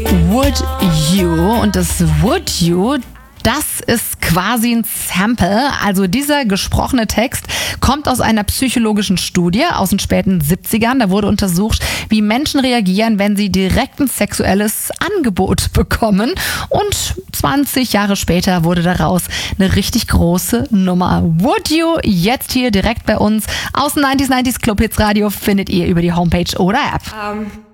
Would You und das Would You, das ist quasi ein Sample. Also dieser gesprochene Text kommt aus einer psychologischen Studie aus den späten 70ern. Da wurde untersucht, wie Menschen reagieren, wenn sie direkt ein sexuelles Angebot bekommen. Und 20 Jahre später wurde daraus eine richtig große Nummer. Would You, jetzt hier direkt bei uns aus dem 90s Club Hits Radio, findet ihr über die Homepage oder App.